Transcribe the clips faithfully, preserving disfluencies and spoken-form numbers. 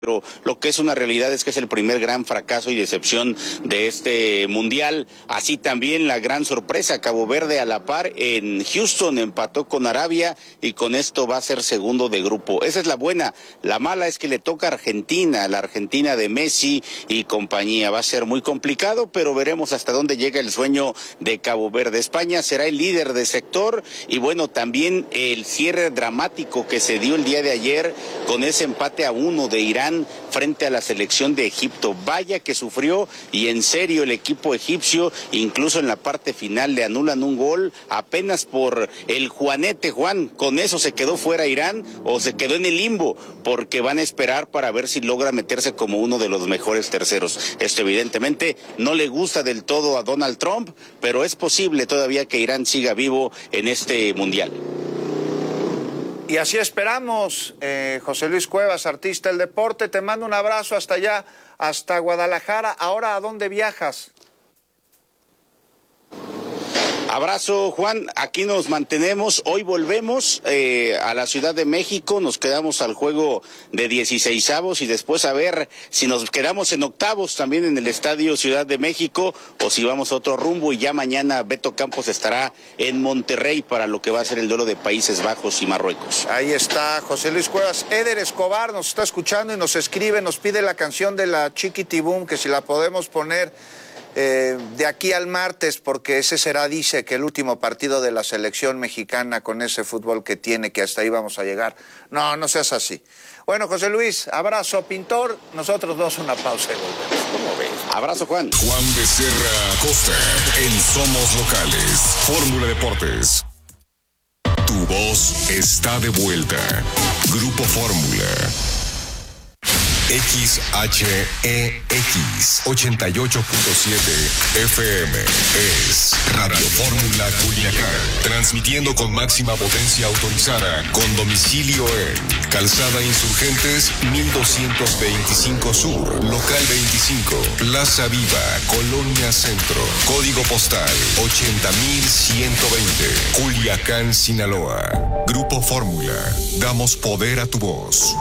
Pero lo que es una realidad es que es el primer gran fracaso y decepción de este mundial. Así también la gran sorpresa, Cabo Verde a la par en Houston empató con Arabia y con esto va a ser segundo de grupo. Esa es la buena. La mala es que le toca a Argentina, la Argentina de Messi y compañía. Va a ser muy complicado, pero veremos hasta dónde llega el sueño de Cabo Verde. España será el líder de sector y bueno, también el cierre dramático que se dio el día de ayer con ese empate a uno de Irán frente a la selección de Egipto. Vaya que sufrió y en serio el equipo egipcio, incluso en la parte final le anulan un gol apenas por el Juanete Juan. Con eso se quedó fuera Irán o se quedó en el limbo porque van a esperar para ver si logra meterse como uno de los mejores terceros. Esto evidentemente no le gusta del todo a Donald Trump, pero es posible todavía que Irán siga vivo en este mundial. Y así esperamos, eh, José Luis Cuevas, artista del deporte, te mando un abrazo hasta allá, hasta Guadalajara. Ahora, ¿a dónde viajas? Abrazo, Juan, aquí nos mantenemos, hoy volvemos eh, a la Ciudad de México, nos quedamos al juego de dieciseisavos y después a ver si nos quedamos en octavos también en el Estadio Ciudad de México o si vamos a otro rumbo y ya mañana Beto Campos estará en Monterrey para lo que va a ser el duelo de Países Bajos y Marruecos. Ahí está José Luis Cuevas. Eder Escobar nos está escuchando y nos escribe, nos pide la canción de la Chiquitibum, que si la podemos poner Eh, de aquí al martes, porque ese será, dice, que el último partido de la selección mexicana con ese fútbol que tiene, que hasta ahí vamos a llegar. No, no seas así. Bueno, José Luis, abrazo, pintor. Nosotros dos una pausa y volvemos. ¿Cómo ves? Abrazo, Juan. Juan Becerra Costa, en Somos Locales, Fórmula Deportes. Tu voz está de vuelta. Grupo Fórmula. X H E X ochenta y ocho punto siete F M es Radio Fórmula Culiacán, transmitiendo con máxima potencia autorizada, con domicilio en Calzada Insurgentes mil doscientos veinticinco Sur, Local veinticinco, Plaza Viva, Colonia Centro, Código Postal ochenta mil ciento veinte, Culiacán, Sinaloa. Grupo Fórmula, damos poder a tu voz.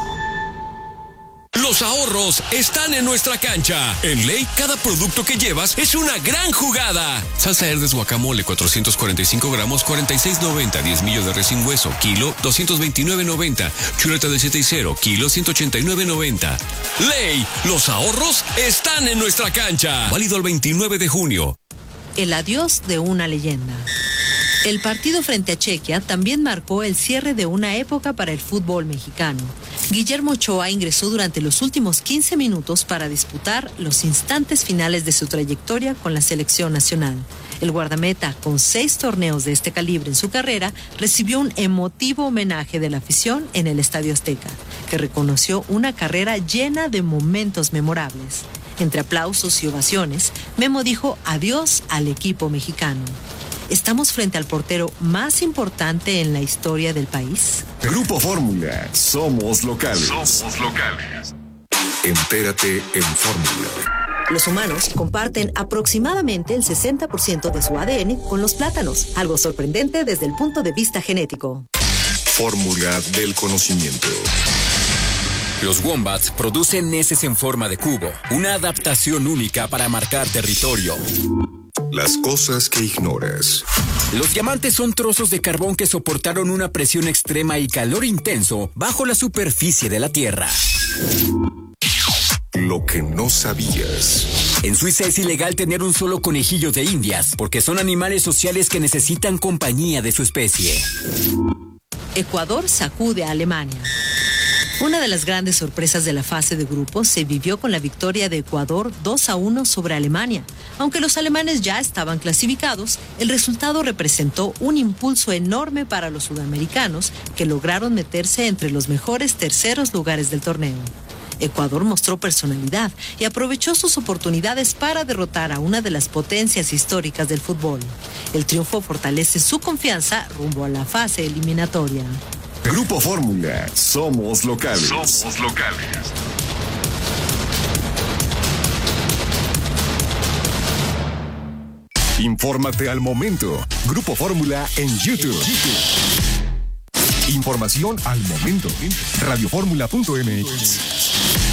Los ahorros están en nuestra cancha. En Ley, cada producto que llevas es una gran jugada. Salsa Herdes guacamole, cuatrocientos cuarenta y cinco gramos, cuarenta y seis noventa. diez millos de res sin hueso, kilo, doscientos veintinueve noventa. Chuleta de siete y cero, kilo, ciento ochenta y nueve noventa. Ley, los ahorros están en nuestra cancha. Válido el veintinueve de junio. El adiós de una leyenda. El partido frente a Chequia también marcó el cierre de una época para el fútbol mexicano. Guillermo Ochoa ingresó durante los últimos quince minutos para disputar los instantes finales de su trayectoria con la selección nacional. El guardameta, con seis torneos de este calibre en su carrera, recibió un emotivo homenaje de la afición en el Estadio Azteca, que reconoció una carrera llena de momentos memorables. Entre aplausos y ovaciones, Memo dijo adiós al equipo mexicano. ¿Estamos frente al portero más importante en la historia del país? Grupo Fórmula, somos locales. Somos locales. Entérate en Fórmula. Los humanos comparten aproximadamente el sesenta por ciento de su A D N con los plátanos, algo sorprendente desde el punto de vista genético. Fórmula del conocimiento. Los wombats producen heces en forma de cubo, una adaptación única para marcar territorio. Las cosas que ignoras. Los diamantes son trozos de carbón que soportaron una presión extrema y calor intenso bajo la superficie de la Tierra. Lo que no sabías. En Suiza es ilegal tener un solo conejillo de indias, porque son animales sociales que necesitan compañía de su especie. Ecuador sacude a Alemania. Una de las grandes sorpresas de la fase de grupos se vivió con la victoria de Ecuador dos a uno sobre Alemania. Aunque los alemanes ya estaban clasificados, el resultado representó un impulso enorme para los sudamericanos, que lograron meterse entre los mejores terceros lugares del torneo. Ecuador mostró personalidad y aprovechó sus oportunidades para derrotar a una de las potencias históricas del fútbol. El triunfo fortalece su confianza rumbo a la fase eliminatoria. Grupo Fórmula, somos locales. Somos locales. Infórmate al momento. Grupo Fórmula en YouTube. Información al momento. radio fórmula punto m x.